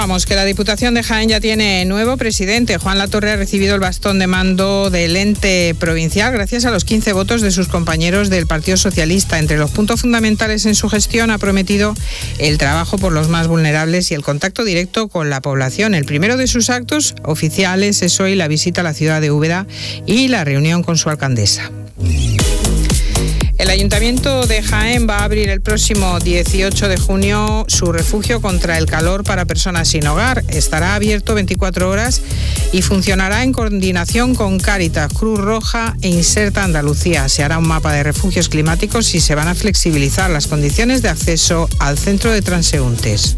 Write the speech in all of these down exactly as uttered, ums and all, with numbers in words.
Vamos, que la Diputación de Jaén ya tiene nuevo presidente. Juan Latorre ha recibido el bastón de mando del ente provincial gracias a los quince votos de sus compañeros del Partido Socialista. Entre los puntos fundamentales en su gestión ha prometido el trabajo por los más vulnerables y el contacto directo con la población. El primero de sus actos oficiales es hoy la visita a la ciudad de Úbeda y la reunión con su alcaldesa. El Ayuntamiento de Jaén va a abrir el próximo dieciocho de junio su refugio contra el calor para personas sin hogar. Estará abierto veinticuatro horas y funcionará en coordinación con Cáritas, Cruz Roja e Inserta Andalucía. Se hará un mapa de refugios climáticos y se van a flexibilizar las condiciones de acceso al centro de transeúntes.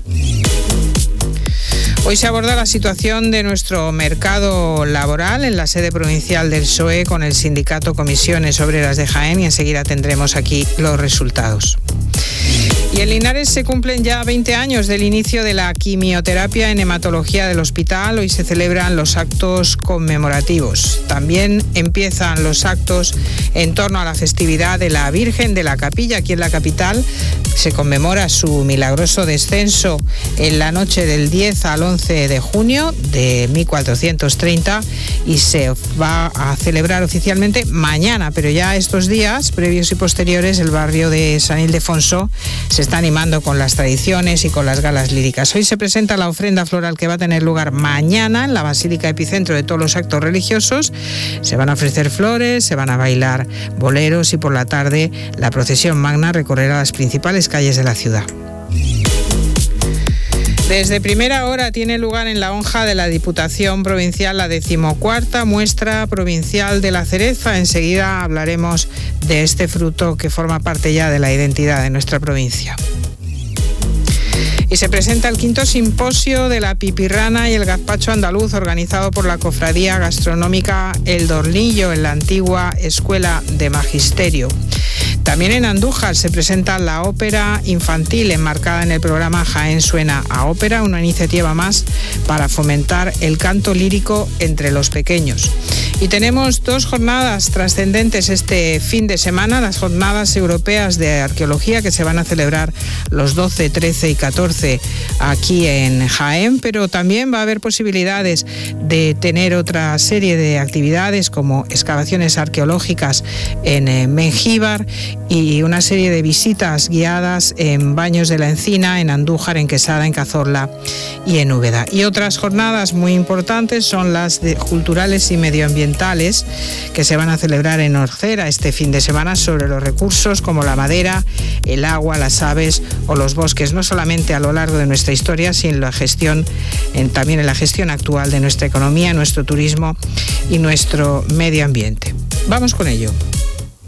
Hoy se aborda la situación de nuestro mercado laboral en la sede provincial del P S O E con el sindicato Comisiones Obreras de Jaén y enseguida tendremos aquí los resultados. Y en Linares se cumplen ya veinte años del inicio de la quimioterapia en hematología del hospital. Hoy se celebran los actos conmemorativos. También empiezan los actos en torno a la festividad de la Virgen de la Capilla. Aquí en la capital se conmemora su milagroso descenso en la noche del diez al once de junio de mil cuatrocientos treinta y se va a celebrar oficialmente mañana, pero ya estos días previos y posteriores el barrio de San Ildefonso se está animando con las tradiciones y con las galas líricas. Hoy se presenta la ofrenda floral que va a tener lugar mañana en la Basílica Epicentro de todos los actos religiosos. Se van a ofrecer flores, se van a bailar boleros y por la tarde la procesión magna recorrerá las principales calles de la ciudad. Desde primera hora tiene lugar en la Honja de la Diputación Provincial la decimocuarta muestra provincial de la cereza. Enseguida hablaremos de este fruto que forma parte ya de la identidad de nuestra provincia. Y se presenta el quinto simposio de la pipirrana y el gazpacho andaluz organizado por la Cofradía Gastronómica El Dornillo en la antigua Escuela de Magisterio. También en Andújar se presenta la ópera infantil enmarcada en el programa Jaén Suena a Ópera, una iniciativa más para fomentar el canto lírico entre los pequeños. Y tenemos dos jornadas trascendentes este fin de semana, las jornadas europeas de arqueología que se van a celebrar los doce, trece y catorce aquí en Jaén, pero también va a haber posibilidades de tener otra serie de actividades como excavaciones arqueológicas en Mengíbar y una serie de visitas guiadas en Baños de la Encina, en Andújar, en Quesada, en Cazorla y en Úbeda. Y otras jornadas muy importantes son las de culturales y medioambientales que se van a celebrar en Orcera este fin de semana sobre los recursos como la madera, el agua, las aves o los bosques, no solamente a lo largo de nuestra historia, sino en la gestión, en, también en la gestión actual de nuestra economía, nuestro turismo y nuestro medio ambiente. Vamos con ello.